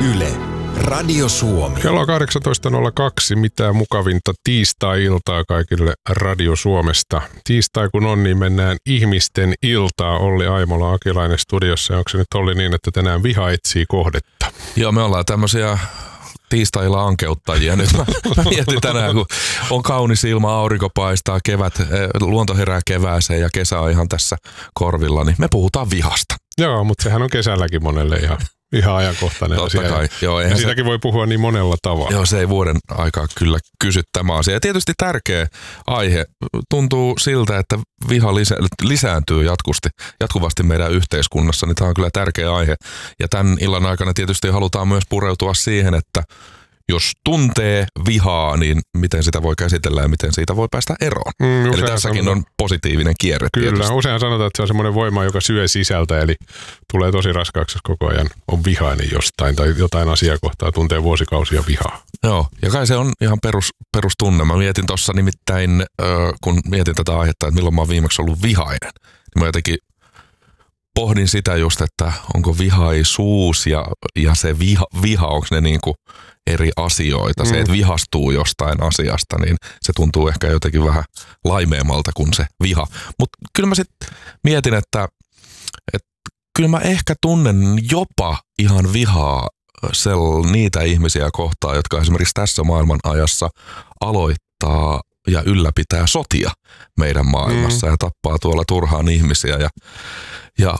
Yle, Radio Suomi. Kello on 18.02. Mitä mukavinta tiistai-iltaa kaikille Radio Suomesta. Tiistai kun on, niin mennään ihmisten iltaa. Olli Aimola, Akilainen studiossa. Onko se nyt Olli niin, että tänään viha etsii kohdetta? Joo, me ollaan tämmöisiä tiistailla ankeuttajia. Nyt mä mietin tänään, kun on kaunis ilma, aurinko paistaa, luonto herää kevääseen ja kesä on ihan tässä korvilla, niin me puhutaan vihasta. Joo, mutta sehän on kesälläkin monelle ihan ajankohtainen Totta asia. kai. Joo, ja sitäkin voi puhua niin monella tavalla. Joo, se ei vuoden aikaa kyllä kysy tämä asia. Ja tietysti tärkeä aihe. Tuntuu siltä, että viha lisääntyy jatkuvasti meidän yhteiskunnassa, niin tämä on kyllä tärkeä aihe. Ja tämän illan aikana tietysti halutaan myös pureutua siihen, että jos tuntee vihaa, niin miten sitä voi käsitellä ja miten siitä voi päästä eroon. Eli tässäkin on positiivinen kierre. Kyllä, tietysti. Usein sanotaan, että se on semmoinen voima, joka syö sisältä, eli tulee tosi raskaaksi, jos koko ajan on vihainen jostain tai jotain asiaa kohtaa tuntee vuosikausia vihaa. Joo, ja kai se on ihan perustunne. Mä mietin tuossa nimittäin, kun mietin tätä aihetta, että milloin mä oon viimeksi ollut vihainen, niin mä jotenkin pohdin sitä just, että onko vihaisuus ja se viha onko ne niinku eri asioita. Se, että vihastuu jostain asiasta, niin se tuntuu ehkä jotenkin vähän laimeemmalta kuin se viha. Mutta kyllä mä sitten mietin, että kyllä mä ehkä tunnen jopa ihan vihaa niitä ihmisiä kohtaan, jotka esimerkiksi tässä maailman ajassa aloittaa ja ylläpitää sotia meidän maailmassa ja tappaa tuolla turhaan ihmisiä ja